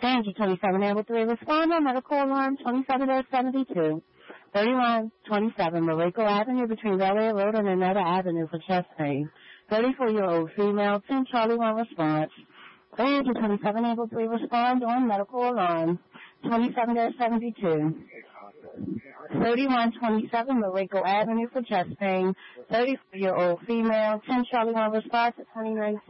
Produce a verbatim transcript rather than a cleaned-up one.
Danger twenty-seven, able three, respond on medical alarm twenty-seven seventy-two. thirty-one twenty-seven, Mariko Avenue between Bel-Air Road and another avenue for chest pain. thirty-four-year-old female, ten Charlie one response. Danger twenty-seven, able three, respond on medical alarm twenty-seven seventy-two. thirty-one twenty-seven, Mariko Avenue for chest pain. thirty-four-year-old female, ten Charlie one response at twenty-nine